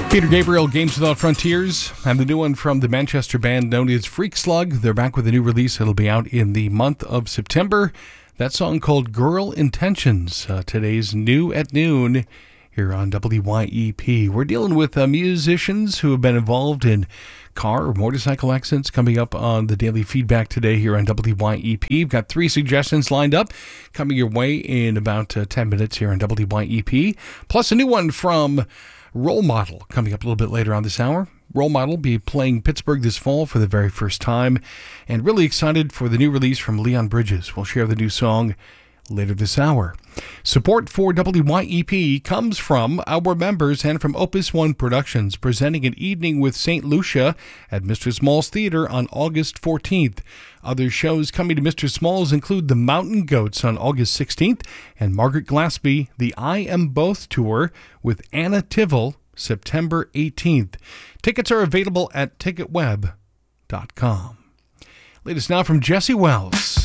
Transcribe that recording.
Peter Gabriel, Games Without Frontiers, and the new one from the Manchester band known as Freak Slug. They're back with a new release. It'll be out in the month of September. That song called Girl Intentions. Today's new at noon here on WYEP. We're dealing with musicians who have been involved in car or motorcycle accidents coming up on the daily feedback today here on WYEP. We've got 3 suggestions lined up coming your way in about 10 minutes here on WYEP. Plus a new one from Role Model coming up a little bit later on this hour. Role Model will be playing Pittsburgh this fall for the very first time, and really excited for the new release from Leon Bridges. We'll share the new song later this hour. Support for WYEP comes from our members and from Opus One Productions, presenting an evening with St. Lucia at Mr. Small's Theater on August 14th. Other shows coming to Mr. Small's include the Mountain Goats on August 16th and Margaret Glaspie, the I Am Both Tour with Anna Tivell, September 18th. Tickets are available at ticketweb.com. Latest now from Jesse Wells.